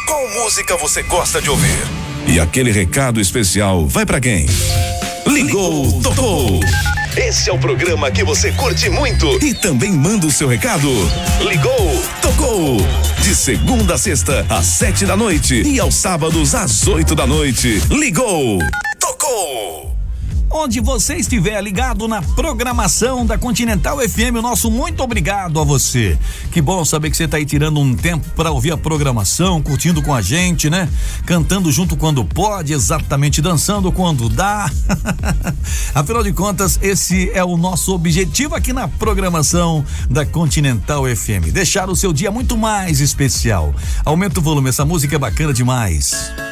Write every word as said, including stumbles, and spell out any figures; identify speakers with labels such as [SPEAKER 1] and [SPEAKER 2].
[SPEAKER 1] Qual música você gosta de ouvir? E aquele recado especial vai pra quem? Ligou, tocou. Esse é o programa que você curte muito e também manda o seu recado. Ligou, tocou. De segunda a sexta, às sete da noite e aos sábados, às oito da noite. Ligou, tocou.
[SPEAKER 2] Onde você estiver ligado na programação da Continental F M, o nosso muito obrigado a você. Que bom saber que você está aí tirando um tempo para ouvir a programação, curtindo com a gente, né? Cantando junto quando pode, exatamente, dançando quando dá. Afinal de contas, esse é o nosso objetivo aqui na programação da Continental F M. Deixar o seu dia muito mais especial. Aumenta o volume, essa música é bacana demais.